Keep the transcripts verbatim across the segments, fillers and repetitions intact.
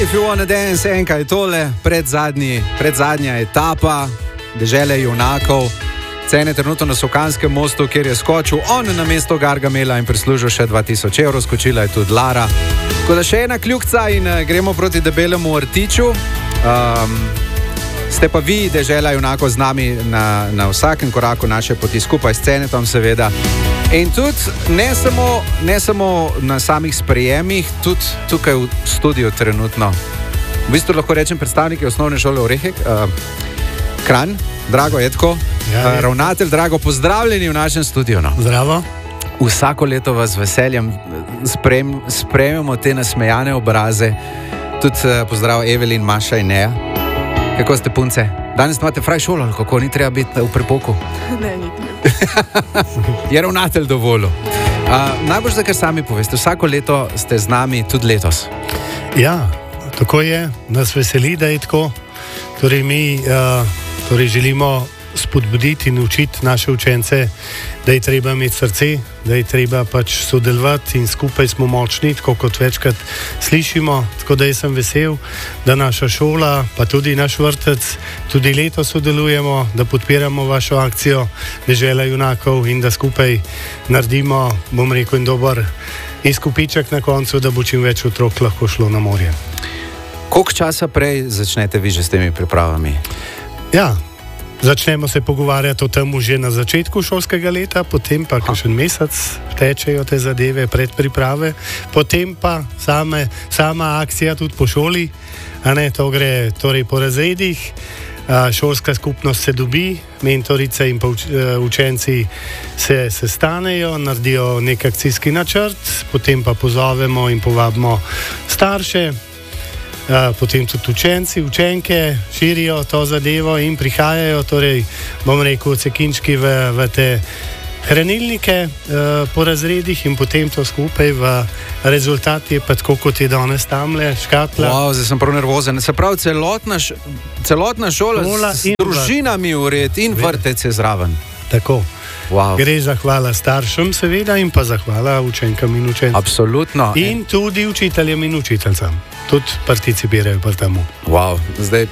If you wanna dance, enka je tole, predzadnji, predzadnja etapa dežele junakov. Cene trenutno na Sokanskem mostu, kjer je skočil on na mesto Gargamela in prislužil še dva tisoč evrov, skočila je tudi Lara. Tako da še ena kljukca in uh, gremo proti Debelemu Rtiču. Um, ste pa vi, dežela junakov, z nami na, na vsakem koraku naše poti, skupaj s Cenetom seveda. In tudi ne samo, ne samo na samih sprejemih, tudi tukaj v studiu trenutno. V bistvu lahko rečem predstavniki osnovne šole Orehek, uh, Kranj, Drago Edko, ja, uh, ravnatelj Drago, pozdravljeni v našem studiu. No. Zdravo. Vsako leto vas veseljem sprem, spremljamo te nasmejane obraze. Tudi uh, pozdrav Evelin, Maša in Neja. Kako ste punce? Danes imate fraj šolo, ali kako? Ni treba biti v prepoku? Ne, ni treba. Je ravnatelj dovolj. Uh, najbolj za kar sami poveste, vsako leto ste z nami, tudi letos. Ja, tako je, nas veseli, da je tako. Torej mi uh, torej želimo spodbuditi in učiti naše učence, da je treba imeti srce, da je treba pač sodelovati in skupaj smo močni, tako kot večkrat slišimo. Tako da jaz sem vesel, da naša šola, pa tudi naš vrtec, tudi letos sodelujemo, da podpiramo vašo akcijo Dežela junakov in da skupaj naredimo, bom rekel, in dober izkupiček na koncu, da bo čim več otrok lahko šlo na morje. Koliko časa prej začnete vi že s temi pripravami? Ja, začnemo se pogovarjati o tem že na začetku šolskega leta, potem pa kakšen mesec tečejo te zadeve, predpriprave, potem pa same, sama akcija tudi po šoli, a ne, to gre torej po razredih, a, šolska skupnost se dobi, mentorice in pa uč, učenci se sestanejo, naredijo nek akcijski načrt, potem pa pozovemo in povabimo starše. Uh, potem tudi učenci, učenke širijo to zadevo in prihajajo, torej, bom rekel, cekinčki v, v te hranilnike uh, po razredih in potem to skupaj v rezultat je pa tako, kot je danes tamle, škatla. Wow, zdaj sem prav nervozen. Se pravi, celotna, š, celotna šola, šola s družinami v red in vrtec je zraven. Tako. Wow. Gre zahvala staršem seveda in pa zahvala učenkam in učencem. Absolutno. In tudi učiteljem in učiteljcem. Tudi participirajo pri temu. Wow, zdaj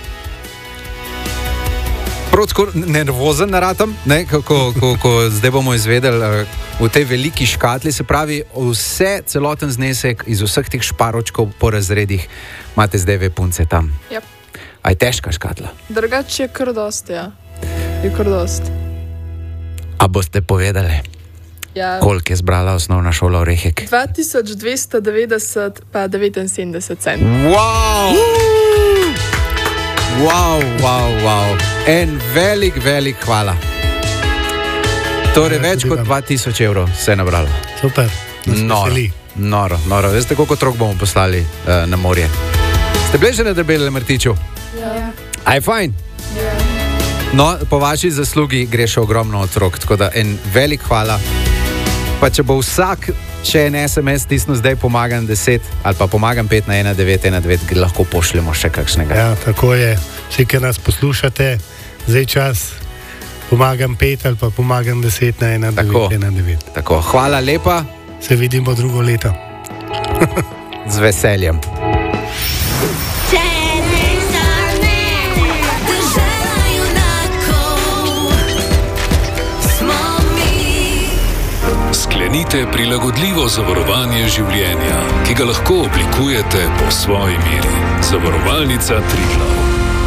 prav tako nervozen naratam, ne, ko, ko, ko, ko zdaj bomo izvedeli v tej veliki škatli, se pravi vse, celoten znesek iz vseh teh šparočkov po razredih imate zdaj ve punce tam. Yep. A je težka škatla? Drugače je kar dosti, ja. Je kar dosti. A boste povedali, ja. Koliko je zbrala osnovna šola Orehek? dva tisoč dvesto devetdeset pa devetinsedemdeset cent. Wow! Wow, wow, wow. En velik, velik hvala. Torej, ja, več kot dva tisoč evrov se je nabralo. Super, noro, noro, noro. Veste, koliko otrok bomo poslali uh, na morje? Ste bili že na Debelem Rtiču? Ja. Aj, fajn? Ja. No, po vaši zaslugi gre še ogromno otrok, tako da en velik hvala. Pa če bo vsak še en es em es stisnil zdaj pomagam deset ali pa pomagam pet na ena devet ena devet, lahko pošljemo še kakšnega. Ja, tako je. Vsi, ki nas poslušate, zdaj čas pomagam pet ali pa pomagam deset na ena devet ena devet. Tako, hvala lepa. Se vidimo drugo leto. Z veseljem. Sklenite prilagodljivo zavarovanje življenja, ki ga lahko oblikujete po svoji meri. Zavarovalnica Triglav.